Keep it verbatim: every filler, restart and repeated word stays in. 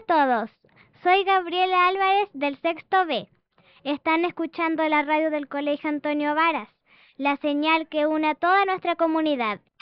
todos, soy Gabriela Álvarez del sexto B. Están escuchando la radio del Colegio Antonio Varas, la señal que une a toda nuestra comunidad.